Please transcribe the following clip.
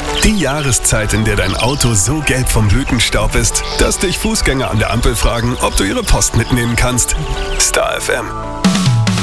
Die Jahreszeit, in der dein Auto so gelb vom Blütenstaub ist, dass dich Fußgänger an der Ampel fragen, ob du ihre Post mitnehmen kannst. Star FM